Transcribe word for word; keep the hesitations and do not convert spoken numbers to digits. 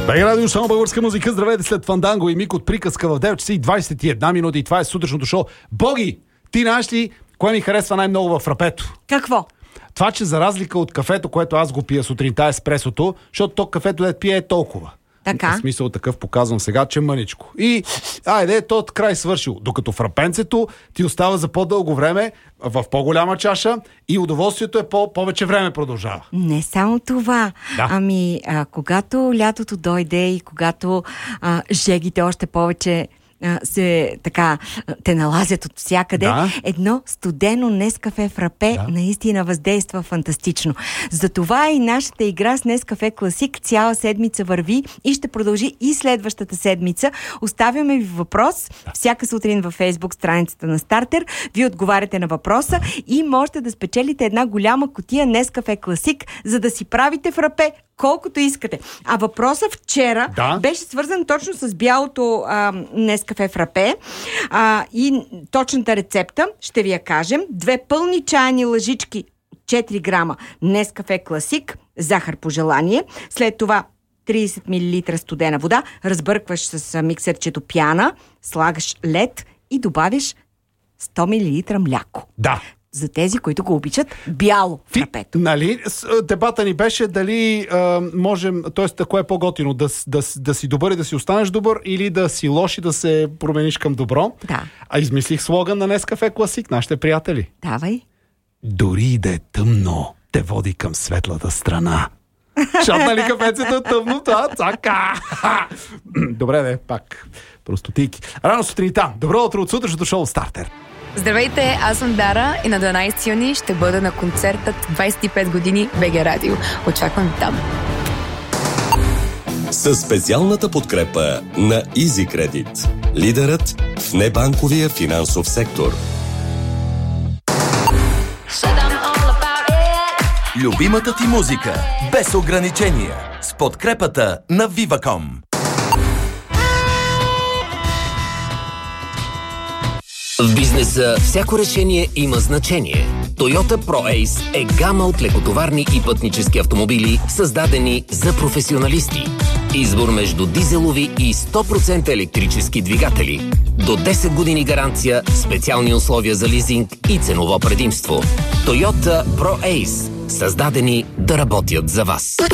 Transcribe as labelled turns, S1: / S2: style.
S1: БГ Радио, само българска музика. Здравейте след Фанданго и Мик от приказка в девет часа и двадесет и една минути. И това е сутрешното шоу. Боги, ти знаеш ли кое ми харесва най-много във фрапето?
S2: Какво?
S1: Това, че за разлика от кафето, което аз го пия сутринта, еспресото, защото то кафето да пие е толкова.
S2: Така.
S1: В смисъл такъв показвам сега, че мъничко. И, айде, то от край свършил. Докато фрапенцето ти остава за по-дълго време, в по-голяма чаша и удоволствието е по- повече време продължава.
S2: Не само това.
S1: Да.
S2: Ами, а, когато лятото дойде и когато а, жегите още повече а, се така те налазят от всякъде,
S1: Да.
S2: едно студено Нескафе фрапе
S1: Да.
S2: наистина въздейства фантастично. Затова и нашата игра с Нескафе Класик цяла седмица върви и ще продължи и следващата седмица. Оставяме ви въпрос
S1: Да.
S2: всяка сутрин във Фейсбук страницата на Стартер. Вие отговаряте на въпроса и можете да спечелите една голяма кутия Нескафе Класик, за да си правите фрапе колкото искате. А въпросът вчера
S1: Да.
S2: беше свързан точно с бялото а, Нескафе фрапе а, и точната рецепта ще ви я кажем. Две пълни чайни лъжички, четири грама Нескафе Класик, захар по желание. След това тридесет милилитра студена вода, разбъркваш с а, миксерчето пяна, слагаш лед и добавиш сто милилитра мляко.
S1: Да.
S2: За тези, които го обичат, бяло
S1: Ти,
S2: фрапето.
S1: нали, с- дебата ни беше дали а, можем, т.е. кое е по-готино, да, с- да, с- да си добър и да си останеш добър или да си лош и да се промениш към добро.
S2: Да.
S1: А измислих слоган на Нескафе Класик, нашите приятели.
S2: Давай.
S1: Дори и да е тъмно, те води към светлата страна. Защото нали кафецето е тъмно, това цака. Добре, де, пак. Простотики. Рано сутринта. Добро утро от сутрешното шоу Стартер.
S3: Здравейте, аз съм Дара и на дванадесети юни ще бъда на концертът двадесет и пет години БГ Радио. Очаквам там.
S4: Със специалната подкрепа на EasyCredit, лидерът в небанковия финансов сектор.
S5: Любимата ти музика без ограничения с подкрепата на Viva.com.
S6: В бизнеса всяко решение има значение. Toyota ProAce е гама от лекотоварни и пътнически автомобили, създадени за професионалисти. Избор между дизелови и сто процента електрически двигатели. До десет години гаранция, специални условия за лизинг и ценово предимство. Toyota ProAce. Създадени да работят за вас.